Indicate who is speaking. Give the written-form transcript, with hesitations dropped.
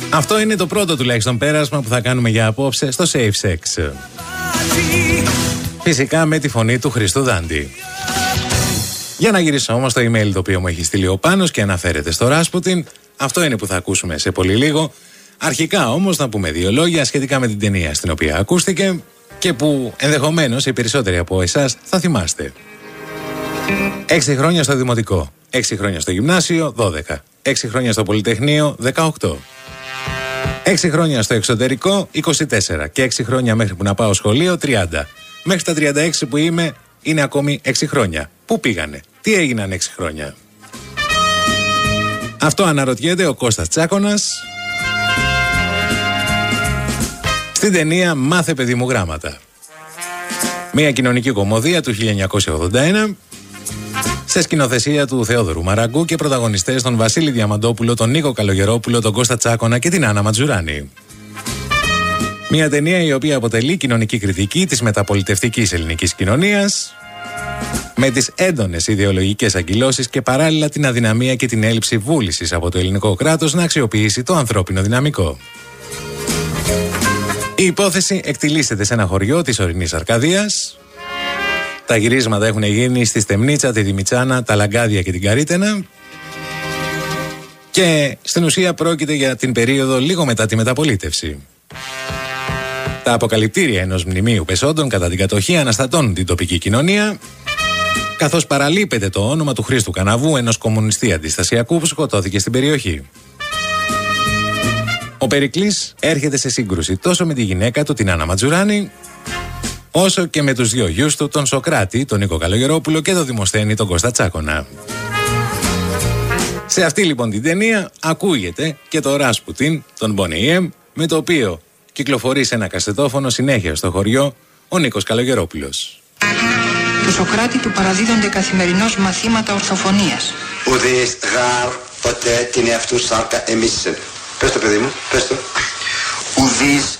Speaker 1: Αυτό είναι το πρώτο τουλάχιστον πέρασμα που θα κάνουμε για απόψε στο Safe Sex. Φυσικά με τη φωνή του Χριστού Δάντη. Για να γυρίσω όμως στο email το οποίο μου έχει στείλει ο Πάνος και αναφέρεται στο Ράσπουτιν, αυτό είναι που θα ακούσουμε σε πολύ λίγο. Αρχικά όμως να πούμε δύο λόγια σχετικά με την ταινία στην οποία ακούστηκε και που ενδεχομένως οι περισσότεροι από εσάς θα θυμάστε. 6 χρόνια στο δημοτικό, 6 χρόνια στο γυμνάσιο, 12, 6 χρόνια στο πολυτεχνείο, 18, 6 χρόνια στο εξωτερικό, 24 και 6 χρόνια μέχρι που να πάω σχολείο, 30. Μέχρι τα 36 που είμαι είναι ακόμη 6 χρόνια. Πού πήγανε, τι έγιναν 6 χρόνια? Αυτό αναρωτιέται ο Κώστας Τσάκωνας στην ταινία «Μάθε παιδί μου γράμματα». Μια κοινωνική κωμωδία του 1981 σε σκηνοθεσία του Θεόδωρου Μαραγκού και πρωταγωνιστές τον Βασίλη Διαμαντόπουλο, τον Νίκο Καλογερόπουλο, τον Κώστα Τσάκωνα και την Άννα Ματζουράνη. Μια ταινία η οποία αποτελεί κοινωνική κριτική της μεταπολιτευτικής ελληνικής κοινωνίας, με τις έντονες ιδεολογικές αγκυλώσεις και παράλληλα την αδυναμία και την έλλειψη βούλησης από το ελληνικό κράτος να αξιοποιήσει το ανθρώπινο δυναμικό. Η υπόθεση εκτιλήσεται σε ένα χωριό της ορεινής Αρκαδίας. Τα γυρίσματα έχουν γίνει στη Στεμνίτσα, τη Δημητσάνα, τα Λαγκάδια και την Καρύτενα. Και στην ουσία πρόκειται για την περίοδο λίγο μετά τη μεταπολίτευση. Τα αποκαλυπτήρια ενός μνημείου πεσόντων κατά την κατοχή αναστατώνουν την τοπική κοινωνία, καθώς παραλείπεται το όνομα του Χρήστου Καναβού, ενός κομμουνιστή αντιστασιακού που σκοτώθηκε στην περιοχή. Ο Περικλής έρχεται σε σύγκρουση τόσο με τη γυναίκα του, την Άννα Ματζουράνη, όσο και με τους δύο γιους του, τον Σοκράτη, τον Νίκο Καλογερόπουλο και τον Δημοσθένη, τον Κώστα Τσάκωνα. Σε αυτή λοιπόν την ταινία ακούγεται και το Ράσπουτιν, τον Boney M, με το οποίο κυκλοφορεί σε ένα κασετόφωνο συνέχεια στο χωριό ο Νίκος Καλογερόπουλος.
Speaker 2: Του Σοκράτη του παραδίδονται καθημερινώς μαθήματα ορθοφωνίας.
Speaker 3: Ουδείς γάρ ποτέ την εαυτού σάρκα εμείς. Πες το παιδί μου, πες το. Ουδείς